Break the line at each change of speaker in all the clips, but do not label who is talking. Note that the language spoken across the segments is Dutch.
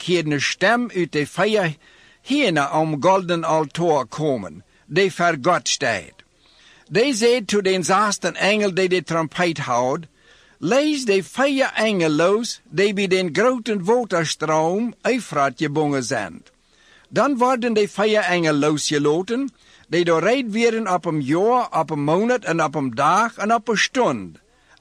keerde een stem uit de 4 henen om golden altaar komen, die voor God staat. Die zei to den 6e engel die de trompet houdt, lees de 4 engel los, die bij den grote waterstroom Eufrat gebonden zijn. Dan worden de 4 engel losgelaten, die doorrijd werden op een jaar, op een maand en op een dag en op een stond.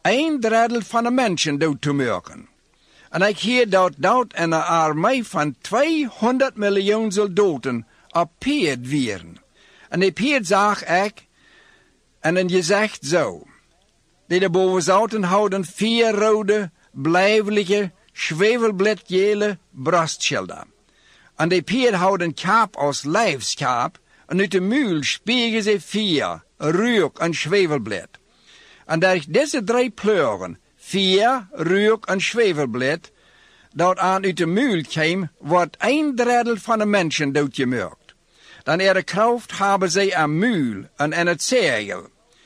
1/3 van de mensen dood te maken. En ik heer dat een armee van 200 miljoen soldaten op peerd werden. En die peerd zag ik, en je zegt zo, die de boven zouden houden 4 rode, blijvelijke, zwevelbladgele brastschilden. En die peerd houden kaap als lijfskaap, en uit de muil spiegen ze 4, reuk en zwevelblad. En door deze 3 pleuren, 4, reuk en zwevelblad, dat aan uit de muil kwam, wordt 1/3 van de mensen doodgemaakt. Dan de kracht hebben zij een muil en het zegel.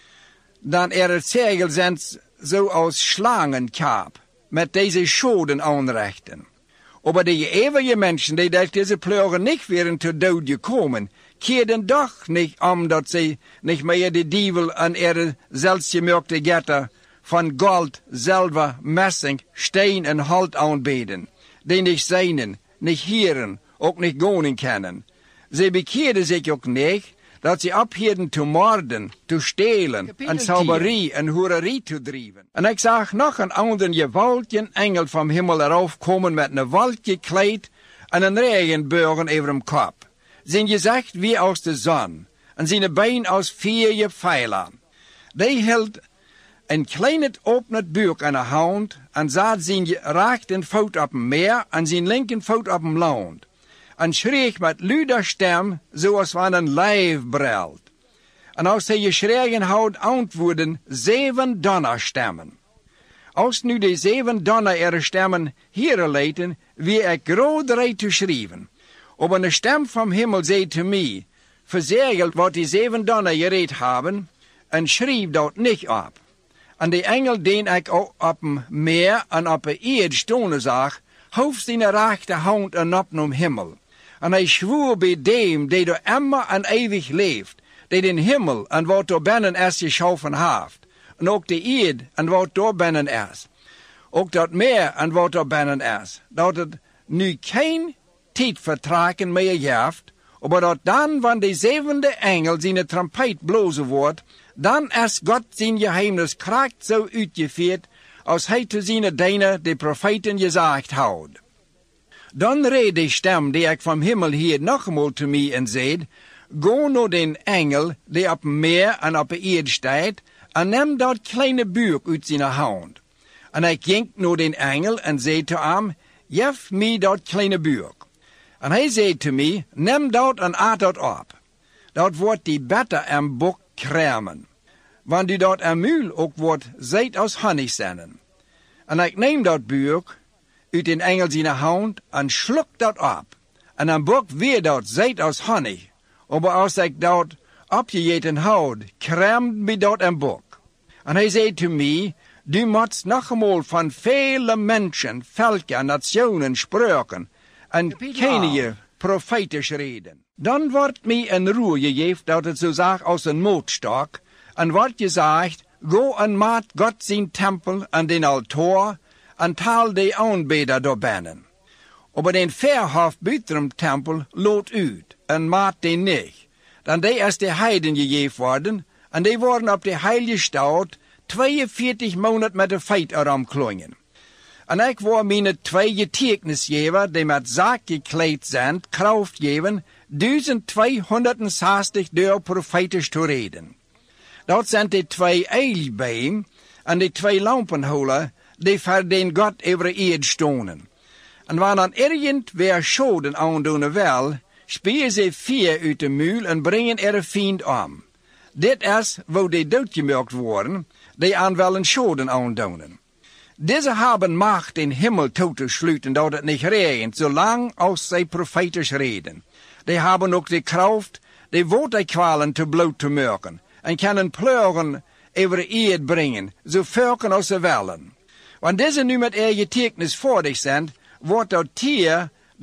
Dan het zegel zijn zoals slangenkaap, met deze schoden aanrichten. Maar de eeuwige mensen die door deze pleuren niet werden te dood gekomen, keerden toch niet omdat zij niet meer de duivel en zelfsgemerkte getter van gold, zilver, messing, steen en hout aanbeden, die niet zijn, niet heren, ook niet gonen kennen. Zij bekeerden zich ook niet, dat ze ophielden te moorden, te stelen, en sauberie en hoererie te drijven. En ik zag nog een ander gewaltige engel van hemel eraf komen met een wolk gekleed en een regenbogen over hem kop. Zijn gezicht wie als de zon, en zijn been als 4 pijlen. Die hield een kleine opnet buik aan de hand, en zat zijn rechtervoet op een meer en zijn linkervoet op een land. En schreef met luider stem, zoals van een lijf brelt. En als hij geschreven had, antwoorden 7 donderstemmen. Als nu de 7 donderstemmen hier leiden, wie ik groot te schrijven. Maar een stem van hemel zei te mij, verzegel wat die 7 donder gereed hebben, en schreef dat niet op. En de engel die ik op een meer en op een eerd stonden zag, hoofd zijn rechterhand en op naar hemel. En hij zwoer bij dem die door immer en eeuwig leeft, die den hemel en wat door binnen is geschaffen heeft, en ook de eerd en wat door binnen is, ook dat meer en wat door binnen is, dat het nu geen tijdvertragen meer heeft, maar dat dan, wanneer de 7e engel zijn trompet blozen wordt, dan is God zijn geheimnis kracht zo uitgevoerd, als hij te zijn diener de profeten gezegd houdt. Dan reed de stem die ik van hemel hier nogmaals te mij en zei, go naar den engel die op meer en op de eerd staat, en neem dat kleine buik uit zijn hand. En ik ging naar den engel en zei te hem, geef mij dat kleine buik. En hij zei te mij, neem dat en eet dat op. Dat wordt die beter en bok kramen. Want u dat en muil ook wordt zet als honig zijn. En ik neem dat buik uit den engel zijn hand en sluk dat op. En dan bok weer dat zet als honig. Maar als ik dat opgegeten houd, kramt mij dat en bok. En hij zei te mij, du moet nogmaal van vele mensen, volken, nationen spreken en kennen je profetisch reden. Dan wordt mij een roer gegeven dat het zo zag als een mootstok, en wordt gezegd, go en maat God zijn tempel en den altaar, en taal de aanbeder door binnen. Maar den verhof buiten de tempel lood uit, en maat den niet. Dan die is de heiden gegeven worden, en die worden op de heilige stad 42 maanden met de feit erom klongen. En ik wou mijn 2 getuigenisgever, die met zaak gekleed zijn, kracht geven, 1260 door profetisch te reden. Dat zijn de 2 eilbeem en de 2 lampenholen, die voor den God over de eerd stonden. En wanneer irgend weer schoden aandoen wil, spieren ze 4 uit de muil en brengen er vriend om. Dit is waar die doodgemaakt worden, die aan wel een schoden aandoen. Deze hebben macht den himmel toe te sluiten, dat het niet regent, zolang als zij profetisch reden. Die hebben ook de kracht, de waterkwalen te bloot te maken, en kunnen pleuren over de eerd brengen, zo vaak als ze willen. Want deze nu met getuigenis voor zich zijn, wordt dat tier